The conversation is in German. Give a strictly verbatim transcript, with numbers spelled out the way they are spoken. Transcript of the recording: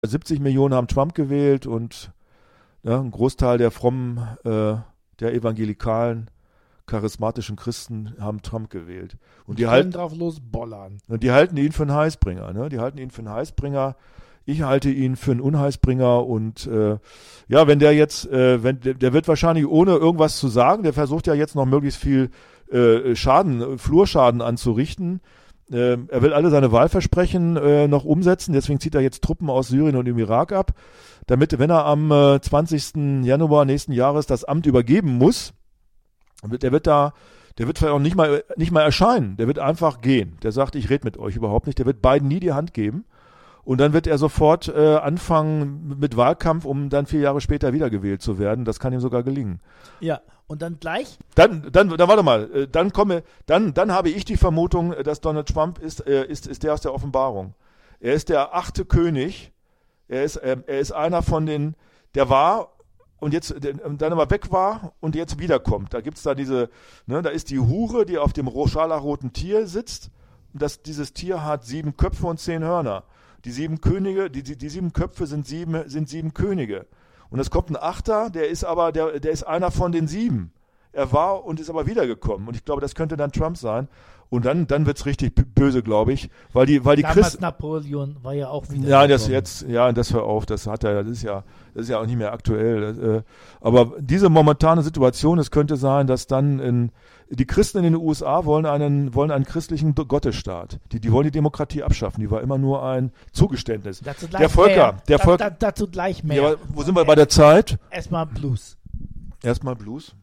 siebzig Millionen haben Trump gewählt und ja, ein Großteil der frommen, äh, der evangelikalen, charismatischen Christen haben Trump gewählt. Und die halten drauf losbollern. Und die halten ihn für einen Heißbringer. Ne? Die halten ihn für einen Heißbringer. Ich halte ihn für einen Unheilsbringer und äh, ja, wenn der jetzt, äh, wenn der, der wird wahrscheinlich ohne irgendwas zu sagen, der versucht ja jetzt noch möglichst viel äh, Schaden, Flurschaden anzurichten. Äh, er will alle seine Wahlversprechen äh, noch umsetzen, deswegen zieht er jetzt Truppen aus Syrien und dem Irak ab, damit, wenn er am äh, zwanzigsten Januar nächsten Jahres das Amt übergeben muss, der wird da, der wird vielleicht auch nicht mal, nicht mal erscheinen, der wird einfach gehen. Der sagt, ich rede mit euch überhaupt nicht, der wird beiden nie die Hand geben. Und dann wird er sofort äh, anfangen mit Wahlkampf, um dann vier Jahre später wiedergewählt zu werden. Das kann ihm sogar gelingen. Ja, und dann gleich? Dann, dann, dann warte mal. Äh, dann komme, dann, dann habe ich die Vermutung, dass Donald Trump ist, äh, ist, ist der aus der Offenbarung. Er ist der achte König. Er ist, äh, er ist einer von den, der war und jetzt dann aber weg war und jetzt wiederkommt. Da gibt's da diese, ne, da ist die Hure, die auf dem scharlachroten Tier sitzt. Das, dieses Tier hat sieben Köpfe und zehn Hörner. Die sieben Könige, die, die, die sieben Köpfe sind sieben, sind sieben Könige. Und es kommt ein Achter, der ist aber, der, der ist einer von den sieben. Er war und ist aber wiedergekommen. Und ich glaube, das könnte dann Trump sein. Und dann, dann wird's richtig böse, glaube ich, weil die, weil die Damals Christen. Napoleon war ja auch wieder. Ja, das jetzt, ja, das hör auf, das hat er, das ist ja, das ist ja auch nicht mehr aktuell. Das, äh, aber diese momentane Situation, es könnte sein, dass dann in, die Christen in den U S A wollen einen, wollen einen christlichen Gottesstaat. Die, die wollen die Demokratie abschaffen. Die war immer nur ein Zugeständnis. Dazu gleich der Volker, mehr. der da, Volker. Da, dazu gleich mehr. Ja, wo sind wir bei der Zeit? Erstmal Blues. Erstmal Blues.